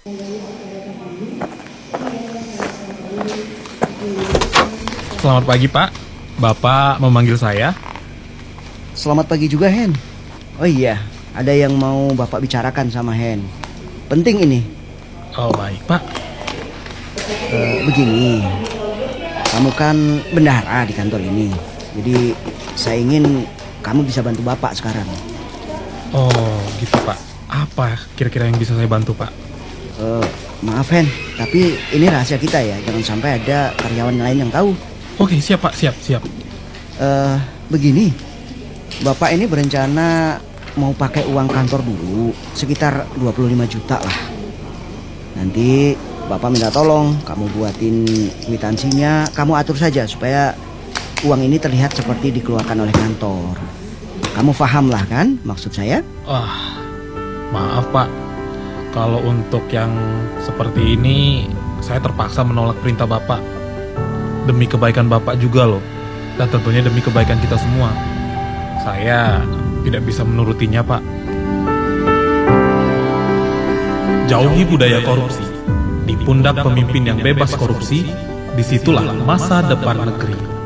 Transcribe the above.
Selamat pagi, Pak. Bapak memanggil saya. Selamat pagi juga, Hen. Oh iya, ada yang mau Bapak bicarakan sama Hen. Penting ini. Oh, baik, Pak. Begini, kamu kan bendahara di kantor ini. Jadi saya ingin kamu bisa bantu Bapak sekarang. Oh, gitu, Pak. Apa kira-kira yang bisa saya bantu, Pak? Maaf, Hen, tapi ini rahasia kita ya. Jangan sampai ada karyawan lain yang tahu. Oke, siap, Pak. Siap. Begini, Bapak ini berencana mau pakai uang kantor dulu, sekitar 25 juta lah. Nanti Bapak minta tolong, kamu buatin kwitansinya, kamu atur saja supaya uang ini terlihat seperti dikeluarkan oleh kantor. Kamu paham lah kan maksud saya? Maaf, Pak. Kalau untuk yang seperti ini, saya terpaksa menolak perintah Bapak. Demi kebaikan Bapak juga loh. Dan tentunya demi kebaikan kita semua. Saya tidak bisa menurutinya, Pak. Jauhi budaya korupsi. Di pundak pemimpin yang bebas korupsi, disitulah masa depan negeri.